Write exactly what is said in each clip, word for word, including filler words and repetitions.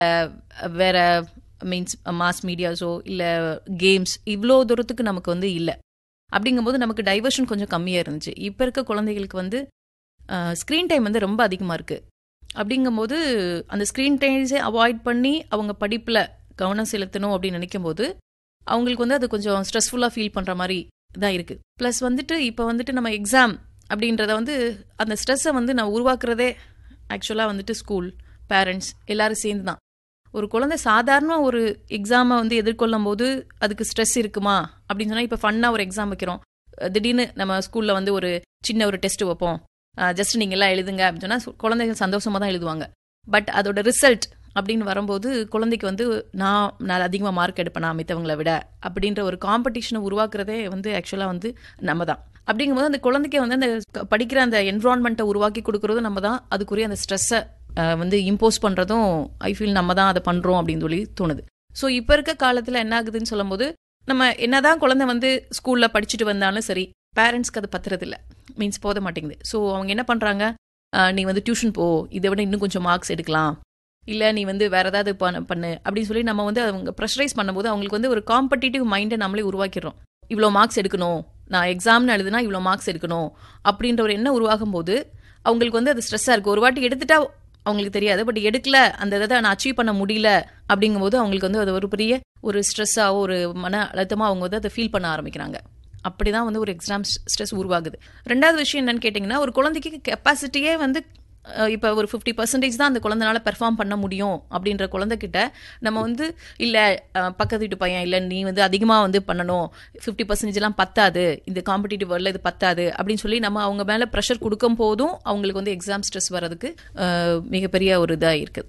வேற means mass மீடியாஸோ இல்லை games இவ்வளோ தூரத்துக்கு நமக்கு வந்து இல்லை. அப்படிங்கும்போது நமக்கு டைவர்ஷன் கொஞ்சம் கம்மியாக இருந்துச்சு. இப்போ இருக்க குழந்தைகளுக்கு வந்து ஸ்க்ரீன் டைம் வந்து ரொம்ப அதிகமாக இருக்குது. அப்படிங்கும்போது அந்த ஸ்க்ரீன் டைம்ஸே அவாய்ட் பண்ணி அவங்க படிப்பில் கவனம் செலுத்தணும் அப்படின்னு நினைக்கும் போது அவங்களுக்கு வந்து அது கொஞ்சம் ஸ்ட்ரெஸ்ஃபுல்லாக ஃபீல் பண்ணுற மாதிரி தான் இருக்குது. ப்ளஸ் வந்துட்டு இப்போ வந்துட்டு நம்ம எக்ஸாம் அப்படின்றத வந்து அந்த ஸ்ட்ரெஸ்ஸை வந்து நான் உருவாக்குறதே ஆக்சுவலாக வந்துட்டு ஸ்கூல் பேரண்ட்ஸ் எல்லோரும் சேர்ந்து தான். ஒரு குழந்தை சாதாரண ஒரு எக்ஸாமை வந்து எதிர்கொள்ளும் போது அதுக்கு ஸ்ட்ரெஸ் இருக்குமா அப்படின்னு சொன்னால், இப்போ ஃபன்னாக ஒரு எக்ஸாம் வைக்கிறோம், திடீர்னு நம்ம ஸ்கூலில் வந்து ஒரு சின்ன ஒரு டெஸ்ட் வைப்போம், ஜஸ்ட் நீங்கள் எல்லாம் எழுதுங்க அப்படின்னு சொன்னால் குழந்தைகள் சந்தோஷமாக தான் எழுதுவாங்க. பட் அதோட ரிசல்ட் அப்படின்னு வரும்போது குழந்தைக்கு வந்து நான் நான் அதிகமாக மார்க் எடுப்பேனா மித்தவங்களை விட அப்படின்ற ஒரு காம்படிஷனை உருவாக்குறதே வந்து ஆக்சுவலாக வந்து நம்ம தான். அப்படிங்கும்போது அந்த குழந்தைக்கு வந்து அந்த படிக்கிற அந்த என்விரான்மெண்ட்டை உருவாக்கி கொடுக்குறதும் நம்ம தான், அதுக்குரிய அந்த ஸ்ட்ரெஸ்ஸை வந்து இம்போஸ் பண்ணுறதும் ஐ ஃபீல் நம்ம தான் அதை பண்ணுறோம் அப்படின்னு சொல்லி தோணுது. ஸோ இப்போ இருக்க காலத்தில் என்ன ஆகுதுன்னு சொல்லும்போது, நம்ம என்னதான் குழந்தை வந்து ஸ்கூலில் படிச்சுட்டு வந்தாலும் சரி, பேரண்ட்ஸ்க்கு அது பத்துறதில்ல, மீன்ஸ் போத மாட்டேங்குது. ஸோ அவங்க என்ன பண்ணுறாங்க, நீ வந்து டியூஷன் போ, இதை விட இன்னும் கொஞ்சம் மார்க்ஸ் எடுக்கலாம், இல்லை நீ வந்து வேறு ஏதாவது பண்ண பண்ணு அப்படின்னு சொல்லி நம்ம வந்து அவங்க ப்ரெஷரைஸ் பண்ணும்போது அவங்களுக்கு வந்து ஒரு காம்படிட்டிவ் மைண்டை நம்மளே உருவாக்கிடுறோம். இவ்வளோ மார்க்ஸ் எடுக்கணும், நான் எக்ஸாம்னு எழுதுனா இவ்வளோ மார்க்ஸ் எடுக்கணும் அப்படின்ற ஒரு எண்ணம் உருவாகும் போது அவங்களுக்கு வந்து அது ஸ்ட்ரெஸ்ஸாக இருக்குது. ஒரு வாட்டி எடுத்துட்டா அவங்களுக்கு தெரியாது, பட் எடுக்கல அந்த இதை நான் அச்சீவ் பண்ண முடியல அப்படிங்கும்போது அவங்களுக்கு வந்து அது ஒரு பெரிய ஒரு ஸ்ட்ரெஸ்ஸாக ஒரு மன அழுத்தமாக அவங்க வந்து அதை ஃபீல் பண்ண ஆரம்பிக்கிறாங்க. அப்படி தான் வந்து ஒரு எக்ஸாம் ஸ்ட்ரெஸ் உருவாகுது. ரெண்டாவது விஷயம் என்னன்னு கேட்டிங்கன்னா, ஒரு குழந்தைக்கு கெப்பாசிட்டியே வந்து இப்போ ஒரு ஃபிஃப்டி பர்சன்டேஜ் தான் அந்த குழந்தைனால பெர்ஃபார்ம் பண்ண முடியும் அப்படின்ற குழந்தைகிட்ட நம்ம வந்து இல்லை பக்கத்து வீட்டு பையன் இல்லை நீ வந்து அதிகமாக வந்து பண்ணணும், ஃபிஃப்டி பர்சன்டேஜ்லாம் பத்தாது, இந்த காம்படிட்டிவ் வேர்ல்டில் இது பத்தாது அப்படின்னு சொல்லி நம்ம அவங்க மேலே ப்ரெஷர் கொடுக்கும் போதும் அவங்களுக்கு வந்து எக்ஸாம் ஸ்ட்ரெஸ் வர்றதுக்கு மிகப்பெரிய ஒரு இதாக இருக்குது.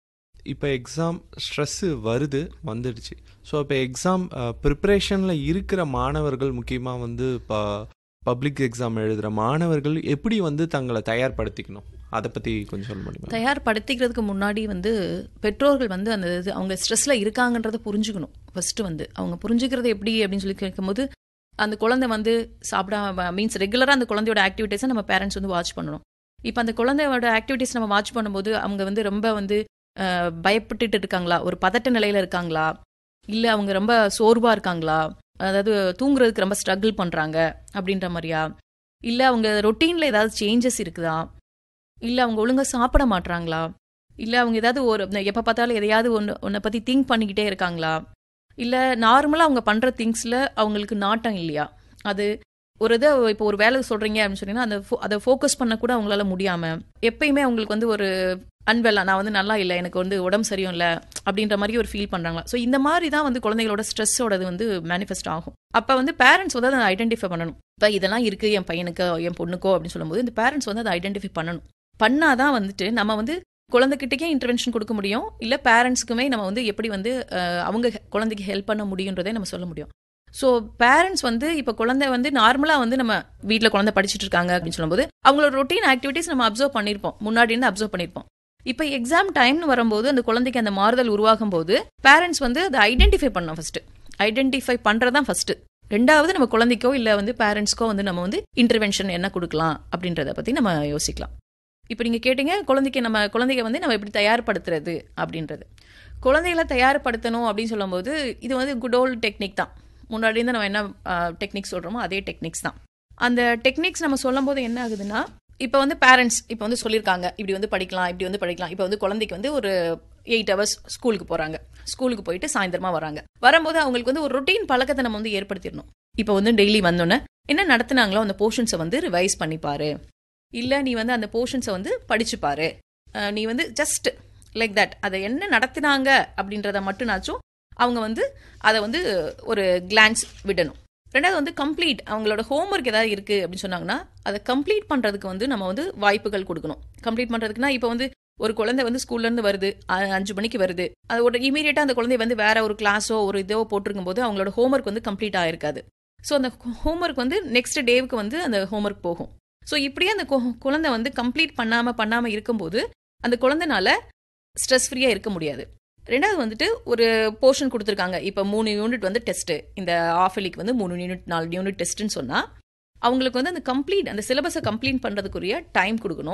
இப்போ எக்ஸாம் ஸ்ட்ரெஸ்ஸு வருது வந்துடுச்சு. ஸோ இப்போ எக்ஸாம் ப்ரிப்ரேஷனில் இருக்கிற மாணவர்கள், முக்கியமாக வந்து இப்போ பப்ளிக் எக்ஸாம் எழுதுகிற மாணவர்கள் எப்படி வந்து தங்களை தயார்படுத்திக்கணும், அதை பற்றி கொஞ்சம் சொல்ல முடியுமா? தயார்படுத்திக்கிறதுக்கு முன்னாடி வந்து பெற்றோர்கள் வந்து அந்த இது அவங்க ஸ்ட்ரெஸ்ஸில் இருக்காங்கன்றதை புரிஞ்சுக்கணும். ஃபஸ்ட்டு வந்து அவங்க புரிஞ்சுக்கிறது எப்படி அப்படின்னு சொல்லி கேட்கும்போது, அந்த குழந்தை வந்து சாப்பிடாம மீன்ஸ் ரெகுலராக அந்த குழந்தையோட ஆக்டிவிட்டீஸை நம்ம பேரண்ட்ஸ் வந்து வாட்ச் பண்ணணும். இப்போ அந்த குழந்தையோட ஆக்டிவிட்டீஸ் நம்ம வாட்ச் பண்ணும்போது அவங்க வந்து ரொம்ப வந்து பயப்பட்டுட்டு இருக்காங்களா, ஒரு பதட்ட நிலையில் இருக்காங்களா, இல்லை அவங்க ரொம்ப சோர்வாக இருக்காங்களா, அதாவது தூங்குறதுக்கு ரொம்ப ஸ்ட்ரகிள் பண்ணுறாங்க அப்படின்ற மாதிரியா, இல்லை அவங்க ரொட்டீனில் ஏதாவது சேஞ்சஸ் இருக்குதா, இல்லை அவங்க ஒழுங்காக சாப்பிட மாட்றாங்களா, இல்லை அவங்க ஏதாவது ஒரு எப்போ பார்த்தாலும் எதையாவது ஒன்று ஒன்றை பற்றி திங்க் பண்ணிக்கிட்டே இருக்காங்களா, இல்லை நார்மலாக அவங்க பண்ணுற திங்ஸில் அவங்களுக்கு நாட்டம் இல்லையா, அது ஒரு இதை இப்போ ஒரு வேலை சொல்கிறீங்க அப்படின்னு சொன்னீங்கன்னா அந்த அதை ஃபோக்கஸ் பண்ண கூட அவங்களால முடியாமல் எப்பயுமே அவங்களுக்கு வந்து ஒரு அன்வெல்லா, நான் வந்து நல்லா இல்லை, எனக்கு வந்து உடம்பு சரியும் இல்லை அப்படின்ற மாதிரி ஒரு ஃபீல் பண்ணுறாங்களா. ஸோ இந்த மாதிரி தான் வந்து குழந்தைகளோட ஸ்ட்ரெஸ்ஸோடது வந்து மேனிஃபெஸ்ட் ஆகும். அப்போ வந்து பேரண்ட்ஸ் வந்து அதை ஐடென்டிஃபை பண்ணணும். இப்போ இதெல்லாம் இருக்குது என் பையனுக்கோ என் பொண்ணுக்கோ அப்படின்னு சொல்லும்போது இந்த பேரண்ட்ஸ் வந்து அதை ஐடென்டிஃபை பண்ணணும். பண்ணாதான் வந்துட்டு நம்ம வந்து குழந்தைகிட்டக்கே இன்டர்வென்ஷன் கொடுக்க முடியும், இல்லை பேரண்ட்ஸுக்குமே நம்ம வந்து எப்படி வந்து அவங்க குழந்தைக்கு ஹெல்ப் பண்ண முடியுன்றதே நம்ம சொல்ல முடியும். ஸோ பேரண்ட்ஸ் வந்து இப்போ குழந்தை வந்து நார்மலாக வந்து நம்ம வீட்டில் குழந்தை படிச்சுட்டு இருக்காங்க அப்படின்னு சொல்லும்போது அவங்களோட ரொட்டீன் ஆக்டிவிட்டீஸ் நம்ம அப்சர்வ் பண்ணியிருப்போம், முன்னாடி இருந்து அப்சர்வ் பண்ணியிருப்போம். இப்போ எக்ஸாம் டைம்னு வரும்போது அந்த குழந்தைக்கு அந்த மாறுதல் உருவாகும் போது பேரண்ட்ஸ் வந்து அதை ஐடென்டிஃபை பண்ணணும். First identify பண்ணுறதான் first. ரெண்டாவது நம்ம குழந்தைக்கோ இல்லை வந்து பேரண்ட்ஸ்க்கோ வந்து நம்ம வந்து இன்டர்வென்ஷன் என்ன கொடுக்கலாம் அப்படின்றத பற்றி நம்ம யோசிக்கலாம். இப்போ நீங்கள் கேட்டீங்க குழந்தைக்கு நம்ம குழந்தைங்க வந்து நம்ம எப்படி தயார்படுத்துறது அப்படின்றது. குழந்தைகளை தயார்படுத்தணும் அப்படின்னு சொல்லும்போது இது வந்து குட் ஓல்டு டெக்னிக் தான். முன்னாடி இருந்து நம்ம என்ன டெக்னிக்ஸ் சொல்கிறோமோ அதே டெக்னிக்ஸ் தான். அந்த டெக்னிக்ஸ் நம்ம சொல்லும் போது என்ன ஆகுதுன்னா, இப்போ வந்து பேரண்ட்ஸ் இப்போ வந்து சொல்லியிருக்காங்க இப்படி வந்து படிக்கலாம் இப்படி வந்து படிக்கலாம். இப்போ வந்து குழந்தைக்கு வந்து ஒரு எயிட் ஹவர்ஸ் ஸ்கூலுக்கு போகிறாங்க, ஸ்கூலுக்கு போயிட்டு சாயந்தரமாக வராங்க. வரும்போது அவங்களுக்கு வந்து ஒரு ரொட்டீன் பழக்கத்தை நம்ம வந்து ஏற்படுத்திடணும். இப்போ வந்து டெய்லி வந்தோன்னே என்ன நடத்துனாங்களோ அந்த போர்ஷன்ஸை வந்து ரிவைஸ் பண்ணிப்பாரு, இல்லை நீ வந்து அந்த போர்ஷன்ஸை வந்து படிச்சுப்பாரு, நீ வந்து ஜஸ்ட் லைக் தட் அதை என்ன நடத்தினாங்க அப்படின்றத மட்டும்னாச்சும் அவங்க வந்து அதை வந்து ஒரு கிளான்ஸ் விடணும். ரெண்டாவது வந்து கம்ப்ளீட் அவங்களோட ஹோம்ஒர்க் ஏதாவது இருக்குது அப்படின்னு சொன்னாங்கன்னா அதை கம்ப்ளீட் பண்ணுறதுக்கு வந்து நம்ம வந்து வாய்ப்புகள் கொடுக்கணும். கம்ப்ளீட் பண்ணுறதுக்குன்னா இப்போ வந்து ஒரு குழந்தை வந்து ஸ்கூல்லேருந்து வருது, அஞ்சு மணிக்கு வருது, அது ஒரு இமீடியட்டாக அந்த குழந்தை வந்து வேற ஒரு கிளாஸோ ஒரு இதோ போட்டிருக்கும் போது அவங்களோட ஹோம்ஒர்க் வந்து கம்ப்ளீட் ஆகிருக்காது. ஸோ அந்த ஹோம்ஒர்க் வந்து நெக்ஸ்ட் டேவுக்கு வந்து அந்த ஹோம்ஒர்க் போகும். ஸோ இப்படியே அந்த குழந்தை வந்து கம்ப்ளீட் பண்ணாமல் பண்ணாமல் இருக்கும்போது அந்த குழந்தைனால ஸ்ட்ரெஸ் ஃப்ரீயாக இருக்க முடியாது. ரெண்டாவது வந்துட்டு ஒரு போர்ஷன் கொடுத்துருக்காங்க, இப்போ மூணு யூனிட் வந்து டெஸ்ட்டு, இந்த ஆஃபலிக்கு வந்து மூணு யூனிட் நாலு யூனிட் டெஸ்ட்டுன்னு சொன்னால் அவங்களுக்கு வந்து அந்த கம்ப்ளீட் அந்த சிலபஸை கம்ப்ளீட் பண்ணுறதுக்குரிய டைம் கொடுக்கணும்,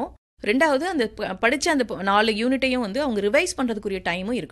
ரெண்டாவது அந்த ப- படிச்ச அந்த ப- நாலு யூனிட்டையும் வந்து அவங்க ரிவைஸ் பண்றதுக்குரிய டைமும் இருக்கணும்.